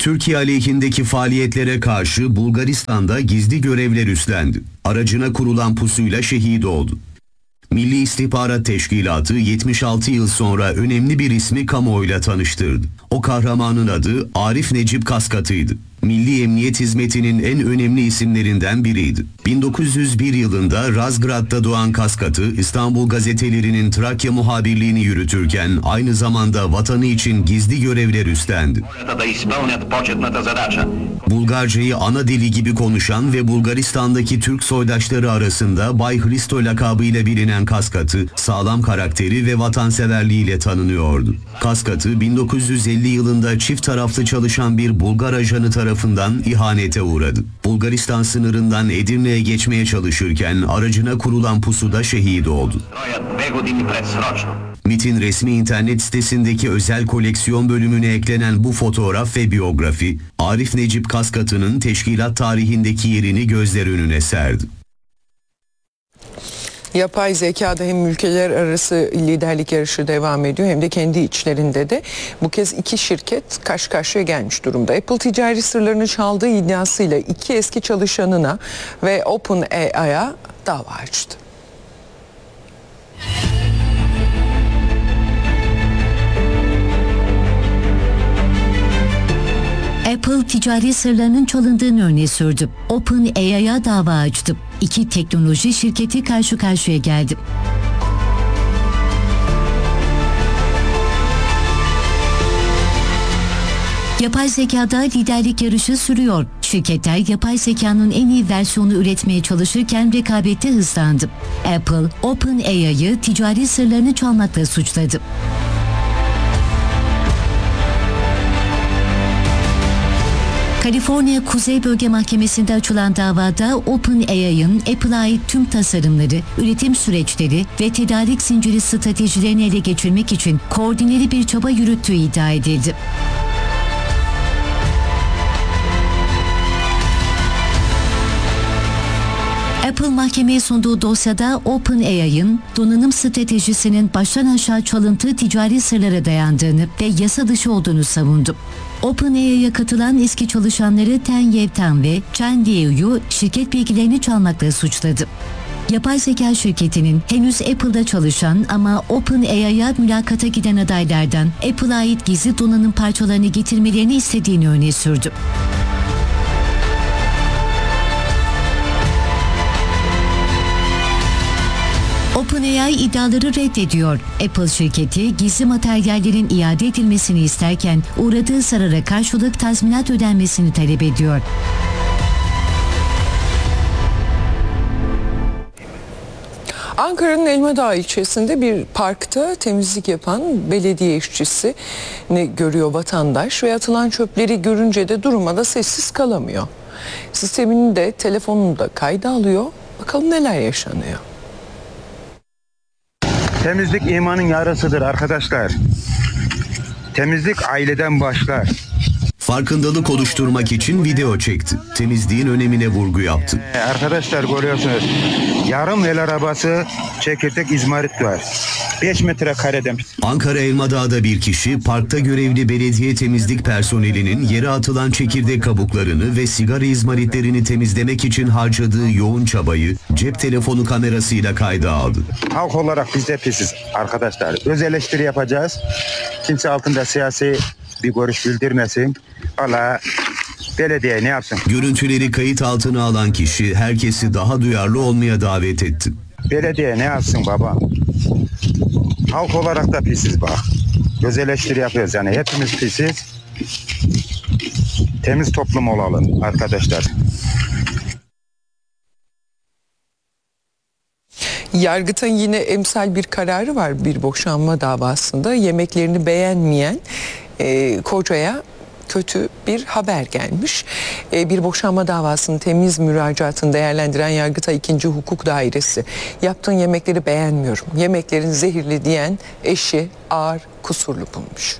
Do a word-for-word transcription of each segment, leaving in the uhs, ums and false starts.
Türkiye aleyhindeki faaliyetlere karşı Bulgaristan'da gizli görevler üstlendi. Aracına kurulan pusuyla şehit oldu. Milli İstihbarat Teşkilatı yetmiş altı yıl sonra önemli bir ismi kamuoyuyla tanıştırdı. O kahramanın adı Arif Necip Kaskatı'ydı. Milli Emniyet Hizmeti'nin en önemli isimlerinden biriydi. bin dokuz yüz bir yılında Razgrad'da doğan Kaskatı, İstanbul gazetelerinin Trakya muhabirliğini yürütürken aynı zamanda vatanı için gizli görevler üstlendi. Bulgarcayı ana dili gibi konuşan ve Bulgaristan'daki Türk soydaşları arasında Bay Hristo lakabıyla bilinen Kaskatı, sağlam karakteri ve vatanseverliğiyle tanınıyordu. Kaskatı, bin dokuz yüz elli yılında çift taraflı çalışan bir Bulgar ajanı tarafından ihanete uğradı. Bulgaristan sınırından Edirne'ye geçmeye çalışırken aracına kurulan pusuda şehit oldu. MİT'in resmi internet sitesindeki özel koleksiyon bölümüne eklenen bu fotoğraf ve biyografi, Arif Necip Kaskatı'nın teşkilat tarihindeki yerini gözler önüne serdi. Yapay zekada hem ülkeler arası liderlik yarışı devam ediyor hem de kendi içlerinde de bu kez iki şirket karşı karşıya gelmiş durumda. Apple ticari sırlarını çaldığı iddiasıyla iki eski çalışanına ve OpenAI'ya dava açtı. Apple ticari sırlarının çalındığını öne sürdü. OpenAI'ya dava açtı. İki teknoloji şirketi karşı karşıya geldi. Yapay zekada liderlik yarışı sürüyor. Şirketler yapay zekanın en iyi versiyonu üretmeye çalışırken rekabette hızlandı. Apple, OpenAI'yı ticari sırlarını çalmakla suçladı. Kaliforniya Kuzey Bölge Mahkemesi'nde açılan davada OpenAI'ın Apple'a ait tüm tasarımları, üretim süreçleri ve tedarik zinciri stratejilerini ele geçirmek için koordineli bir çaba yürüttüğü iddia edildi. Apple mahkemeye sunduğu dosyada OpenAI'ın donanım stratejisinin baştan aşağı çalıntı ticari sırlara dayandığını ve yasa dışı olduğunu savundu. OpenAI'ya katılan eski çalışanları Ten Yev Tan ve Chen Liu'yu şirket bilgilerini çalmakla suçladı. Yapay zeka şirketinin henüz Apple'da çalışan ama OpenAI'ya mülakata giden adaylardan Apple'a ait gizli donanım parçalarını getirmelerini istediğini öne sürdü. OpenAI iddiaları reddediyor. Apple şirketi gizli materyallerin iade edilmesini isterken uğradığı zarara karşılık tazminat ödenmesini talep ediyor. Ankara'nın Elmadağ ilçesinde bir parkta temizlik yapan belediye işçisini görüyor vatandaş ve atılan çöpleri görünce de durmada sessiz kalamıyor. Sistemini de telefonunu da kayda alıyor. Bakalım neler yaşanıyor. Temizlik imanın yarısıdır arkadaşlar. Temizlik aileden başlar. Farkındalık oluşturmak için video çekti. Temizliğin önemine vurgu yaptı. Ee, arkadaşlar görüyorsunuz. Yarım el arabası çekirdek izmarit var. beş metre kareden. Ankara Elmadağ'da bir kişi parkta görevli belediye temizlik personelinin yere atılan çekirdek kabuklarını ve sigara izmaritlerini temizlemek için harcadığı yoğun çabayı cep telefonu kamerasıyla kayda aldı. Halk olarak biz de pisiz arkadaşlar. Öz eleştiri yapacağız. Kimse altında siyasi bir görüş bildirmesin. Valla belediye ne yapsın? Görüntüleri kayıt altına alan kişi herkesi daha duyarlı olmaya davet etti. Belediye ne yapsın baba? Halk olarak da pisiz bak. Göz eleştiri yapıyoruz yani hepimiz pisiz. Temiz toplum olalım arkadaşlar. Yargıtay'ın yine emsal bir kararı var bir boşanma davasında. Yemeklerini beğenmeyen e, kocaya kötü bir haber gelmiş. E, bir boşanma davasının temiz müracaatını değerlendiren Yargıtay ikinci Hukuk Dairesi yaptığın yemekleri beğenmiyorum, yemeklerin zehirli diyen eşi ağır kusurlu bulmuş.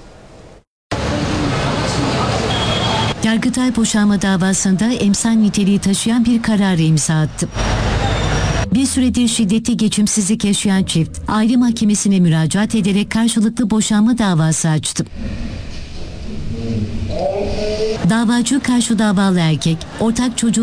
Yargıtay boşanma davasında emsal niteliği taşıyan bir kararı imza attı. Bir süredir şiddetli geçimsizlik yaşayan çift, aile mahkemesine müracaat ederek karşılıklı boşanma davası açtı. Davacı karşı davalı erkek, ortak çocuğu